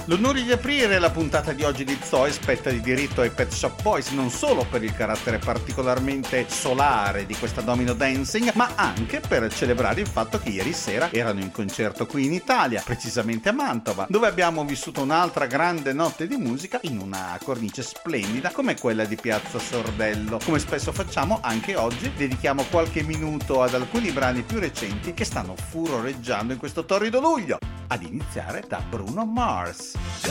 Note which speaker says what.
Speaker 1: L'onore di aprire la puntata di oggi di Zoe spetta di diritto ai Pet Shop Boys, non solo per il carattere particolarmente solare di questa Domino Dancing, ma anche per celebrare il fatto che ieri sera erano in concerto qui in Italia, precisamente a Mantova, dove abbiamo vissuto un'altra grande notte di musica in una cornice splendida come quella di Piazza Sordello. Come spesso facciamo, anche oggi dedichiamo qualche minuto ad alcuni brani più recenti che stanno furoreggiando in questo torrido luglio, ad iniziare da Bruno Mars.